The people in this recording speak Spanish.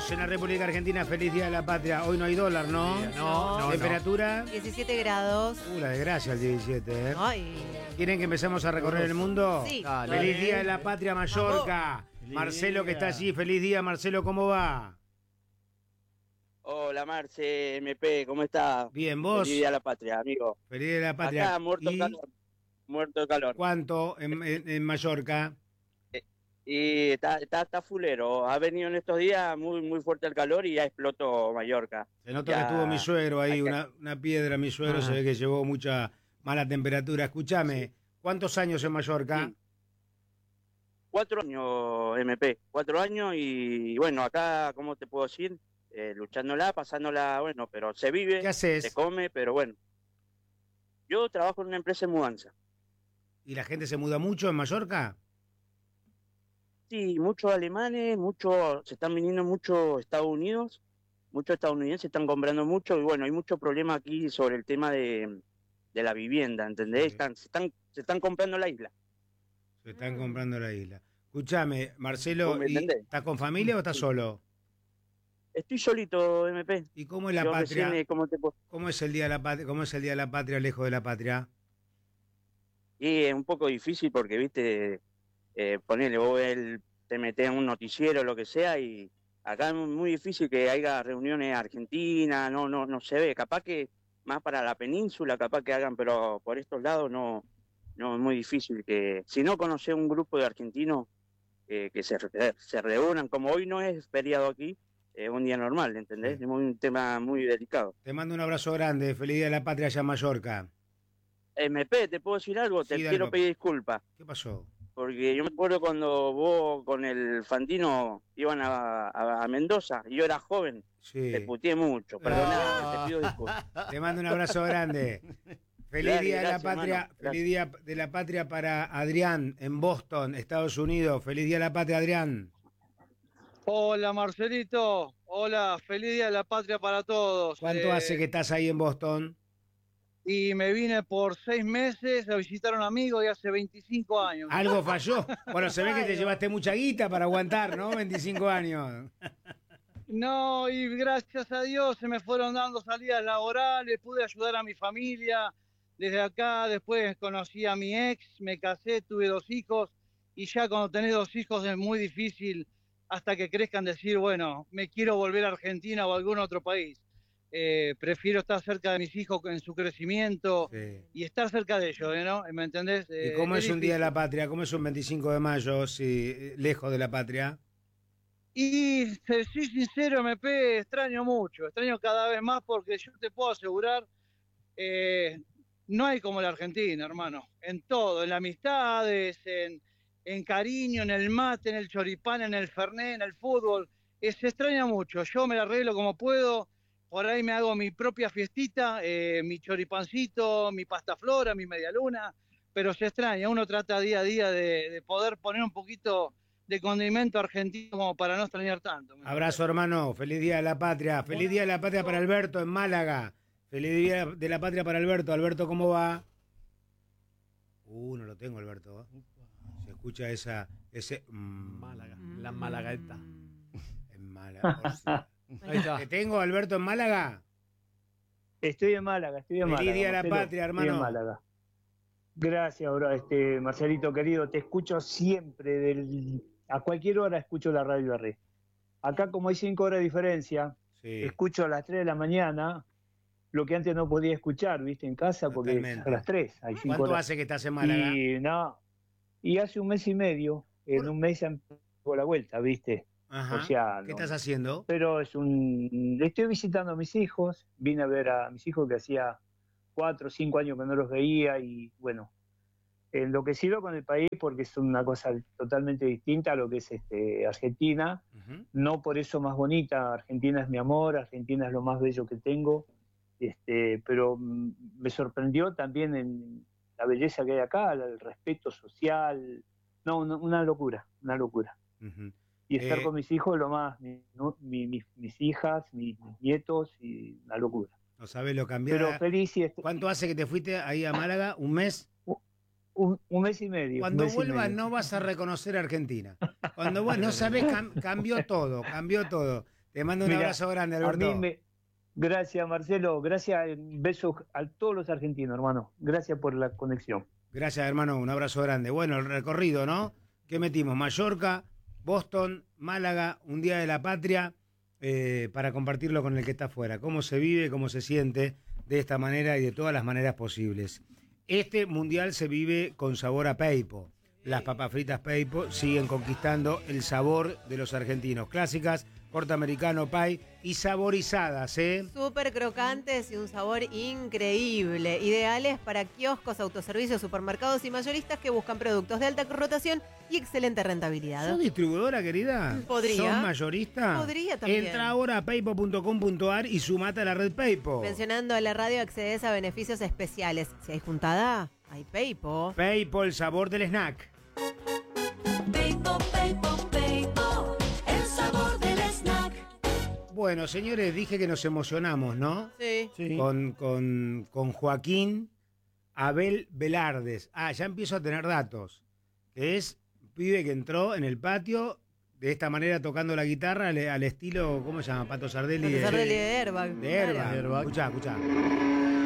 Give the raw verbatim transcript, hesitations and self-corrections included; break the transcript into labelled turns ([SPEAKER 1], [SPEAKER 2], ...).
[SPEAKER 1] Todos en la República Argentina, feliz Día de la Patria. Hoy no hay dólar, ¿no?
[SPEAKER 2] No, no,
[SPEAKER 1] ¿Temperatura?
[SPEAKER 3] diecisiete grados.
[SPEAKER 1] Uh, la desgracia el diecisiete, ¿eh?
[SPEAKER 3] Ay.
[SPEAKER 1] ¿Quieren que empecemos a recorrer el mundo?
[SPEAKER 3] Sí.
[SPEAKER 2] Dale.
[SPEAKER 1] Feliz Día de la Patria, Mallorca.
[SPEAKER 2] Feliz
[SPEAKER 1] Marcelo, que
[SPEAKER 2] día.
[SPEAKER 1] está allí. Feliz día, Marcelo, ¿cómo va?
[SPEAKER 4] Hola Marce, M P, ¿cómo está?
[SPEAKER 1] Bien, ¿vos?
[SPEAKER 4] Feliz día a la patria, amigo.
[SPEAKER 1] Feliz Día de la Patria.
[SPEAKER 4] Acá, muerto de
[SPEAKER 1] ¿Y
[SPEAKER 4] calor. Muerto de calor.
[SPEAKER 1] cuánto en, en- en Mallorca?
[SPEAKER 4] Y está, está, está fulero. Ha venido en estos días muy muy fuerte el calor y ya explotó Mallorca.
[SPEAKER 1] Se nota
[SPEAKER 4] Ya,
[SPEAKER 1] que estuvo mi suegro ahí,
[SPEAKER 4] acá.
[SPEAKER 1] una, una piedra, mi suegro,
[SPEAKER 2] Ah.
[SPEAKER 1] se ve que llevó mucha mala temperatura. Escúchame, ¿cuántos años en Mallorca?
[SPEAKER 4] Sí. Cuatro años, M P. Cuatro años y bueno, acá, ¿cómo te puedo decir? Eh, luchándola, pasándola, bueno, pero se vive,
[SPEAKER 1] ¿Qué haces?
[SPEAKER 4] se come, pero bueno. Yo trabajo en una empresa de mudanza.
[SPEAKER 1] ¿Y la gente se muda mucho en Mallorca?
[SPEAKER 4] Sí, muchos alemanes, muchos, se están viniendo muchos Estados Unidos, muchos estadounidenses están comprando mucho y bueno, hay mucho problema aquí sobre el tema de, de la vivienda, ¿entendés?
[SPEAKER 1] Sí.
[SPEAKER 4] Están, se, están, se están comprando la isla.
[SPEAKER 1] Se están comprando la isla. Escúchame, Marcelo,
[SPEAKER 4] ¿Vos me
[SPEAKER 1] ¿y
[SPEAKER 4] entendés?
[SPEAKER 1] ¿estás con familia o estás
[SPEAKER 4] Sí.
[SPEAKER 1] solo?
[SPEAKER 4] Estoy solito, M P.
[SPEAKER 1] ¿Y cómo es la
[SPEAKER 4] Yo
[SPEAKER 1] patria?
[SPEAKER 4] recién, eh, ¿cómo te puedo-
[SPEAKER 1] ¿Cómo es el día de la patria? ¿Cómo es el día de la patria lejos de la patria?
[SPEAKER 4] Y es un poco difícil porque, viste, eh, ponele, vos el, te metés en un noticiero o lo que sea y acá es muy difícil que haya reuniones argentinas, no, no, no se ve. Capaz que más para la península, capaz que hagan, pero por estos lados no, no es muy difícil que, si no conocés un grupo de argentinos eh, que se, re- se reúnan, como hoy no es feriado aquí, es un día normal, ¿entendés?
[SPEAKER 1] Sí.
[SPEAKER 4] Es muy- un tema muy delicado.
[SPEAKER 1] Te mando un abrazo grande. Feliz día de la patria allá en Mallorca.
[SPEAKER 4] M P, ¿te puedo decir algo?
[SPEAKER 1] Sí,
[SPEAKER 4] Te
[SPEAKER 1] dale,
[SPEAKER 4] quiero
[SPEAKER 1] papá.
[SPEAKER 4] pedir disculpas.
[SPEAKER 1] ¿Qué pasó?
[SPEAKER 4] Porque yo me acuerdo cuando vos con el Fantino iban a, a- a Mendoza y yo era joven,
[SPEAKER 1] Sí.
[SPEAKER 4] te puteé mucho, perdóname,
[SPEAKER 1] Ah.
[SPEAKER 4] te pido disculpas.
[SPEAKER 1] Te mando un abrazo grande. Feliz
[SPEAKER 4] Dale,
[SPEAKER 1] día de la
[SPEAKER 4] gracias,
[SPEAKER 1] patria,
[SPEAKER 4] hermano. Gracias.
[SPEAKER 1] feliz día de la patria para Adrián en Boston, Estados Unidos. Feliz día de la patria, Adrián.
[SPEAKER 5] Hola Marcelito, hola, feliz día de la patria para todos.
[SPEAKER 1] ¿Cuánto
[SPEAKER 5] Eh,
[SPEAKER 1] hace que estás ahí en Boston?
[SPEAKER 5] Y me vine por seis meses a visitar a un amigo de hace veinticinco años.
[SPEAKER 1] Algo falló. Bueno, se ve que te llevaste mucha guita para aguantar, ¿no? veinticinco años.
[SPEAKER 5] No, y gracias a Dios se me fueron dando salidas laborales, pude ayudar a mi familia desde acá, después conocí a mi ex, me casé, tuve dos hijos y ya cuando tenés dos hijos es muy difícil hasta que crezcan decir, bueno, me quiero volver a Argentina o a algún otro país. Eh, prefiero estar cerca de mis hijos en su crecimiento
[SPEAKER 1] Sí.
[SPEAKER 5] y estar cerca de ellos, ¿no? ¿Me entendés?
[SPEAKER 1] ¿Y
[SPEAKER 5] Eh,
[SPEAKER 1] cómo es un día de
[SPEAKER 5] difícil.
[SPEAKER 1] la patria? ¿Cómo es un veinticinco de mayo, si, eh, lejos de la patria?
[SPEAKER 5] Y te soy sincero, M P, extraño mucho, extraño cada vez más porque yo te puedo asegurar, eh, no hay como la Argentina, hermano, en todo, en las amistades, en, en cariño, en el mate, en el choripán, en el fernet, en el fútbol, eh, se extraña mucho, yo me la arreglo como puedo, por ahí me hago mi propia fiestita, eh, mi choripancito, mi pasta flora, mi media luna, pero se extraña, uno trata día a día de, de poder poner un poquito de condimento argentino como para no extrañar tanto. ¿me
[SPEAKER 1] Abrazo, hermano. Feliz día de la patria. Feliz día de la patria para Alberto en Málaga. Feliz día de la patria para Alberto. Alberto, ¿cómo va? Uh, no lo tengo, Alberto. Se escucha esa, ese... mm,
[SPEAKER 2] Málaga, la Malagaeta.
[SPEAKER 1] En Málaga. O sea,
[SPEAKER 2] Ahí está.
[SPEAKER 1] ¿te tengo, Alberto, en Málaga?
[SPEAKER 6] Estoy en Málaga, estoy en
[SPEAKER 1] Feliz
[SPEAKER 6] Málaga.
[SPEAKER 1] día de la
[SPEAKER 6] Marcelo,
[SPEAKER 1] patria,
[SPEAKER 6] estoy
[SPEAKER 1] hermano.
[SPEAKER 6] en Málaga. Gracias, bro, este, Marcelito querido, te escucho siempre, del, a cualquier hora escucho la radio de Re. Acá como hay cinco horas de diferencia,
[SPEAKER 1] Sí.
[SPEAKER 6] escucho a las tres de la mañana lo que antes no podía escuchar, viste, en casa, porque
[SPEAKER 1] Totalmente.
[SPEAKER 6] es a las tres, hay cinco
[SPEAKER 1] ¿Cuánto
[SPEAKER 6] horas.
[SPEAKER 1] hace que estás en Málaga?
[SPEAKER 6] Y, no, y hace un mes y medio, en
[SPEAKER 1] Por-
[SPEAKER 6] un mes ya por la vuelta, viste.
[SPEAKER 1] Ajá.
[SPEAKER 6] o sea,
[SPEAKER 1] ¿Qué
[SPEAKER 6] no.
[SPEAKER 1] estás haciendo?
[SPEAKER 6] Pero es un... Estoy visitando a mis hijos, vine a ver a mis hijos que hacía cuatro o cinco años que no los veía y bueno, enloquecido con el país porque es una cosa totalmente distinta a lo que es este, Argentina,
[SPEAKER 1] Ujú.
[SPEAKER 6] no por eso más bonita, Argentina es mi amor, Argentina es lo más bello que tengo, este, pero mm, me sorprendió también en la belleza que hay acá, el respeto social, no, no, una locura, una locura.
[SPEAKER 1] Ujú.
[SPEAKER 6] Y estar
[SPEAKER 1] Eh,
[SPEAKER 6] con mis hijos, lo más, mi- no, mi- mis, mis hijas, mis, mis nietos, y una locura.
[SPEAKER 1] No sabes lo cambiado.
[SPEAKER 6] Pero feliz y est-
[SPEAKER 1] ¿Cuánto hace que te fuiste ahí a Málaga? ¿Un mes?
[SPEAKER 6] un, un mes y medio.
[SPEAKER 1] Cuando
[SPEAKER 6] un mes y
[SPEAKER 1] vuelvas
[SPEAKER 6] medio.
[SPEAKER 1] no vas a reconocer a Argentina. Cuando vos no sabés, cam- cambió todo, cambió todo. Te mando un
[SPEAKER 6] Mira,
[SPEAKER 1] abrazo grande,
[SPEAKER 6] A
[SPEAKER 1] Alberto.
[SPEAKER 6] mí me... Gracias, Marcelo. Gracias. Besos a todos los argentinos, hermano. Gracias por la conexión.
[SPEAKER 1] Gracias, hermano. Un abrazo grande. Bueno, el recorrido, ¿no? ¿Qué metimos? Mallorca, Boston, Málaga, un Día de la Patria, eh, para compartirlo con el que está afuera. Cómo se vive, cómo se siente de esta manera y de todas las maneras posibles. Este mundial se vive con sabor a Peipo. Las papas fritas Peipo siguen conquistando el sabor de los argentinos. Clásicas, corte americano, pie y saborizadas, ¿eh?
[SPEAKER 3] Súper crocantes y un sabor increíble. Ideales para kioscos, autoservicios, supermercados y mayoristas que buscan productos de alta rotación y excelente rentabilidad.
[SPEAKER 1] ¿Sos distribuidora, querida?
[SPEAKER 3] Podría.
[SPEAKER 1] ¿Sos mayorista?
[SPEAKER 3] Podría también.
[SPEAKER 1] Entra ahora a peipo punto com punto ar y sumate a la red Peipo.
[SPEAKER 3] Mencionando a la radio accedes a beneficios especiales. Si hay juntada, hay Peipo.
[SPEAKER 1] Peipo, el sabor del snack.
[SPEAKER 7] Peipo, Peipo, Peipo, el sabor del snack.
[SPEAKER 1] Bueno, señores, dije que nos emocionamos, ¿no?
[SPEAKER 3] Sí.
[SPEAKER 2] Sí.
[SPEAKER 1] Con, con, con Joaquín Abel Velardes. Ah, ya empiezo a tener datos. Que es un pibe que entró en el patio de esta manera tocando la guitarra al, al estilo, ¿cómo se llama? Pato Sardelli.
[SPEAKER 3] Pato
[SPEAKER 1] de-
[SPEAKER 3] Sardelli de Airbag.
[SPEAKER 1] De Airbag.
[SPEAKER 2] Airbag.
[SPEAKER 1] Escuchá, escuchá.